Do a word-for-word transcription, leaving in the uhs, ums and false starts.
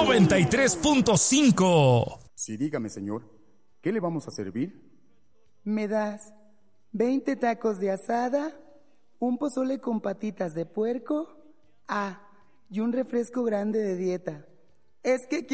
noventa y tres punto cinco. Sí, dígame, señor. ¿Qué le vamos a servir? ¿Me das veinte tacos de asada, un pozole con patitas de puerco, ah, y un refresco grande de dieta? Es que quiero